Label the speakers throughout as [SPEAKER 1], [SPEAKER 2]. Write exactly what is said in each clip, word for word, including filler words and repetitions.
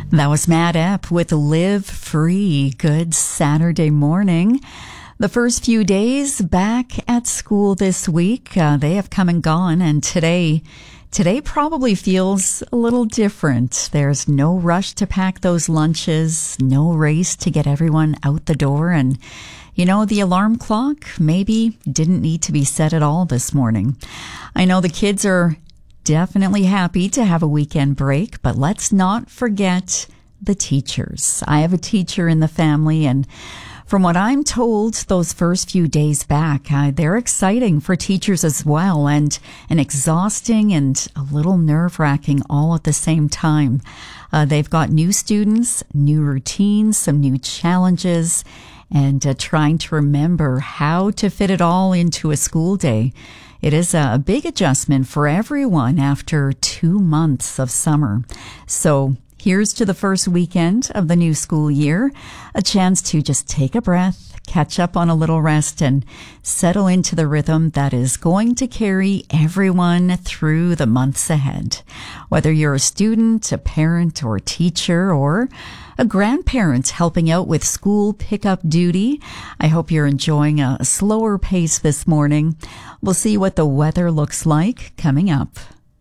[SPEAKER 1] That was Matt Epp with Live Free. Good Saturday morning. The first few days back at school this week, uh, they have come and gone, and today, today probably feels a little different. There's no rush to pack those lunches, no race to get everyone out the door, and you know, the alarm clock maybe didn't need to be set at all this morning. I know the kids are definitely happy to have a weekend break, but let's not forget the teachers. I have a teacher in the family, and from what I'm told, those first few days back, uh, they're exciting for teachers as well, and, and exhausting and a little nerve-wracking all at the same time. Uh, they've got new students, new routines, some new challenges, and uh, trying to remember how to fit it all into a school day. It is a big adjustment for everyone after two months of summer. So here's to the first weekend of the new school year, a chance to just take a breath, catch up on a little rest, and settle into the rhythm that is going to carry everyone through the months ahead. Whether you're a student, a parent, or teacher, or a grandparent helping out with school pickup duty, I hope you're enjoying a slower pace this morning. We'll see what the weather looks like coming up.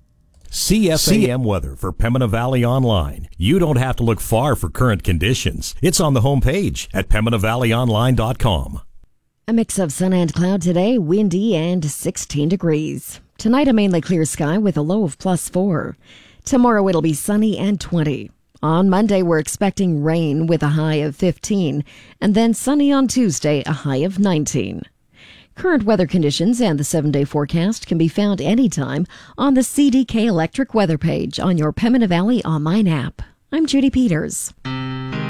[SPEAKER 2] C F A M weather for Pembina Valley Online. You don't have to look far for current conditions. It's on the homepage at pembina valley online dot com.
[SPEAKER 3] A mix of sun and cloud today, windy and sixteen degrees. Tonight, a mainly clear sky with a low of plus four. Tomorrow, it'll be sunny and twenty. On Monday, we're expecting rain with a high of fifteen, and then sunny on Tuesday, a high of nineteen. Current weather conditions and the seven-day forecast can be found anytime on the C D K Electric weather page on your Pembina Valley online app. I'm Judy Peters.